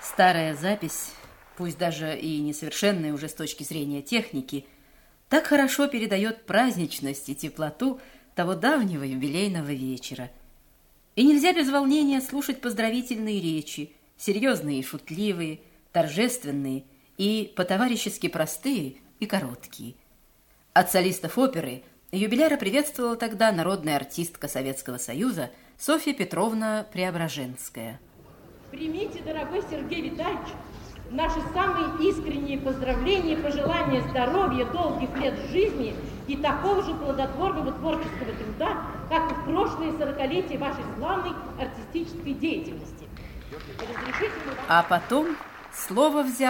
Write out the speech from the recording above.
Старая запись, пусть даже и несовершенная уже с точки зрения техники, так хорошо передает праздничность и теплоту того давнего юбилейного вечера. И нельзя без волнения слушать поздравительные речи, серьезные и шутливые, торжественные и по-товарищески простые и короткие. От солистов оперы юбиляра приветствовала тогда народная артистка Советского Союза Софья Петровна Преображенская. Примите, дорогой Сергей Витальевич, наши самые искренние поздравления, пожелания здоровья, долгих лет жизни и такого же плодотворного творческого труда, как и в прошлые 40-летия вашей славной артистической деятельности. А потом слово взял